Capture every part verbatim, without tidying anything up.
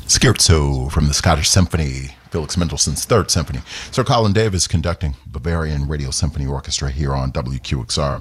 Scherzo from the Scottish Symphony, Felix Mendelssohn's Third Symphony. Sir Colin Davis conducting Bavarian Radio Symphony Orchestra here on W Q X R.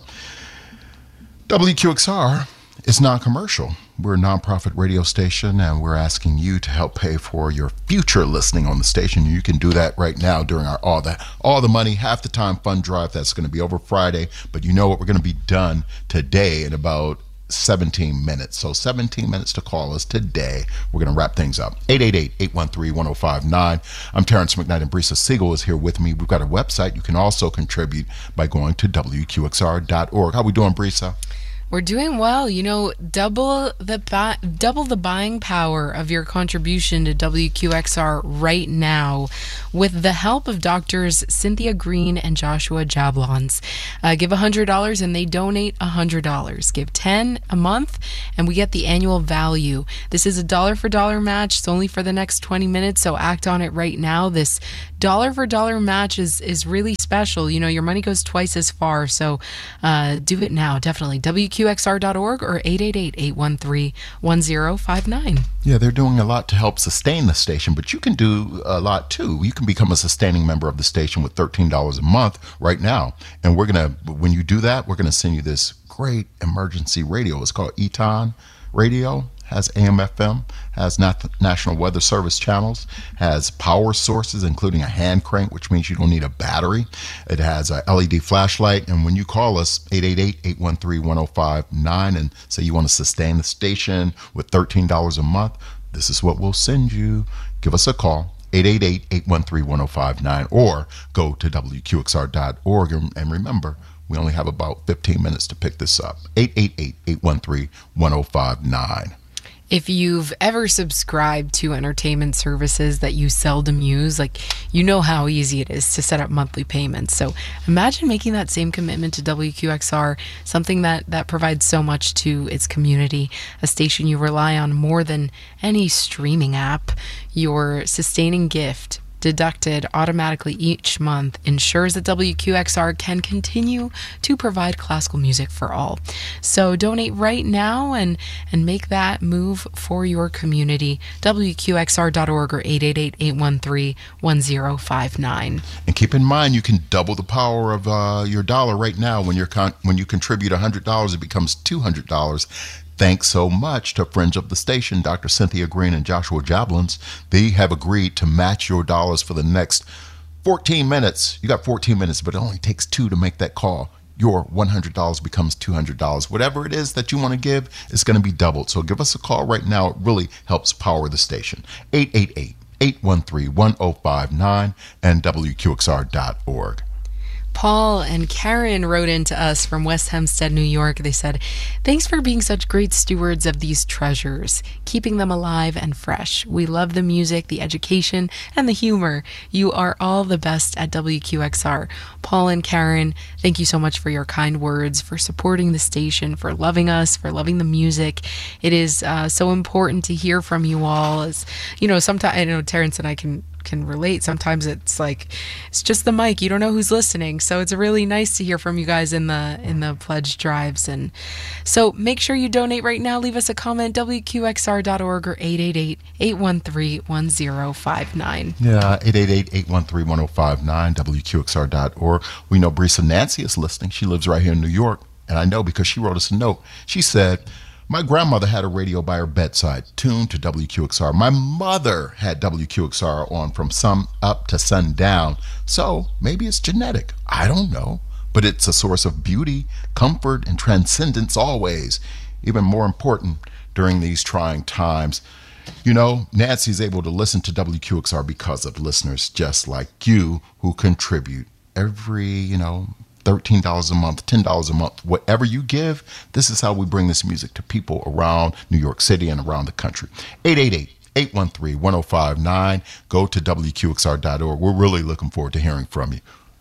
W Q X R is non-commercial. We're a non-profit radio station, and we're asking you to help pay for your future listening on the station. You can do that right now during our All the, all the Money, Half the Time fund drive. That's going to be over Friday, but you know what? We're going to be done today in about seventeen minutes. So seventeen minutes to call us today. We're going to wrap things up. eight eight eight, eight one three, one oh five nine. I'm Terrence McKnight, and Brisa Siegel is here with me. We've got a website. You can also contribute by going to W Q X R dot org. How we doing, Brisa? We're doing well. You know, double the bu- double the buying power of your contribution to W Q X R right now with the help of doctors Cynthia Green and Joshua Jablons. Uh, give one hundred dollars and they donate one hundred dollars. Give ten dollars a month and we get the annual value. This is a dollar for dollar match. It's only for the next twenty minutes, so act on it right now. This dollar for dollar match is, is really special. You know, your money goes twice as far, so uh, do it now, definitely. W Q X R dot org or eight eight eight, eight one three, one oh five nine. Yeah, they're doing a lot to help sustain the station, but you can do a lot too. You can become a sustaining member of the station with thirteen dollars a month right now. And we're going to, when you do that, we're going to send you this great emergency radio. It's called Eton Radio. Has A M F M, has Nat- National Weather Service channels, has power sources, including a hand crank, which means you don't need a battery. It has a L E D flashlight. And when you call us, eight eight eight, eight one three, one oh five nine, and say you want to sustain the station with thirteen dollars a month, this is what we'll send you. Give us a call, eight eight eight, eight one three, one oh five nine, or go to W Q X R dot org. And remember, we only have about fifteen minutes to pick this up. eight eight eight, eight one three, one oh five nine. If you've ever subscribed to entertainment services that you seldom use, like, you know how easy it is to set up monthly payments. So imagine making that same commitment to W Q X R, something that, that provides so much to its community, a station you rely on more than any streaming app. Your sustaining gift, deducted automatically each month, ensures that W Q X R can continue to provide classical music for all. So donate right now and and make that move for your community. W Q X R dot org or eight eight eight, eight one three, one oh five nine. And keep in mind, you can double the power of uh, your dollar right now. When you're con- when you contribute one hundred dollars, it becomes two hundred dollars. Thanks so much to friends of the station, Doctor Cynthia Green and Joshua Jablons. They have agreed to match your dollars for the next fourteen minutes. You got fourteen minutes, but it only takes two to make that call. Your one hundred dollars becomes two hundred dollars. Whatever it is that you want to give, it's going to be doubled. So give us a call right now. It really helps power the station. eight eight eight, eight one three, one oh five nine and W Q X R dot org. Paul and Karen wrote into us from West Hempstead, New York. They said, "Thanks for being such great stewards of these treasures, keeping them alive and fresh. We love the music, the education, and the humor. You are all the best at W Q X R." Paul and Karen, thank you so much for your kind words, for supporting the station, for loving us, for loving the music. It is uh, so important to hear from you all. As you know, sometimes I know Terrence and I can can relate. Sometimes it's like it's just the mic, you don't know who's listening, so it's really nice to hear from you guys in the in the pledge drives. And so make sure you donate right now. Leave us a comment, W Q X R dot org or eight eight eight, eight one three, one oh five nine. Yeah, eight eight eight, eight one three, one oh five nine, W Q X R dot org. We know Brisa Nancy is listening. She lives right here in New York, and I know because she wrote us a note. She said, "My grandmother had a radio by her bedside, tuned to W Q X R. My mother had W Q X R on from sun up to sundown. So maybe it's genetic. I don't know. But it's a source of beauty, comfort, and transcendence always. Even more important during these trying times. You know, Nancy's able to listen to W Q X R because of listeners just like you who contribute every, you know, thirteen dollars a month, ten dollars a month, whatever you give. This is how we bring this music to people around New York City and around the country. eight eight eight, eight one three, one oh five nine. Go to W Q X R dot org. We're really looking forward to hearing from you.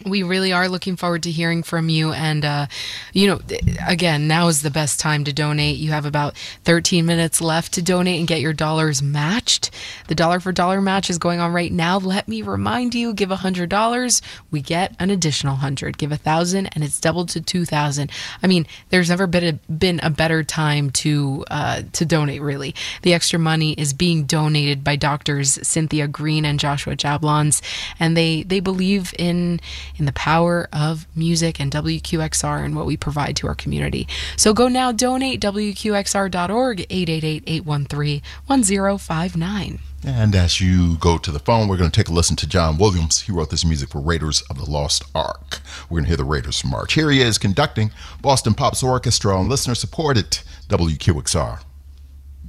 We really are looking forward to hearing from you. And, uh, you know, again, now is the best time to donate. You have about thirteen minutes left to donate and get your dollars matched. The dollar for dollar match is going on right now. Let me remind you, give one hundred dollars, we get an additional one hundred. Give one thousand and it's doubled to two thousand. I mean, there's never been a, been a better time to uh, to donate, really. The extra money is being donated by doctors Cynthia Green and Joshua Jablons, and they, they believe in in the power of music and W Q X R and what we provide to our community. So go now, donate, W Q X R dot org, eight eight eight, eight one three, one zero five nine. And as you go to the phone, we're going to take a listen to John Williams. He wrote this music for Raiders of the Lost Ark. We're going to hear the Raiders march. Here he is conducting Boston Pops Orchestra on listener-supported W Q X R.